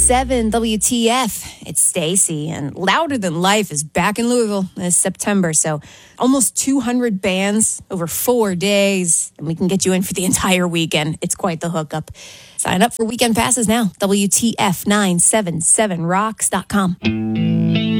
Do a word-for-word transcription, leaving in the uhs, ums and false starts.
seven W T F. It's Stacy, and Louder Than Life is back in Louisville this September. So almost two hundred bands over four days, and we can get you in for the entire weekend. It's quite the hookup. Sign up for weekend passes now. W T F nine seven seven rocks dot com.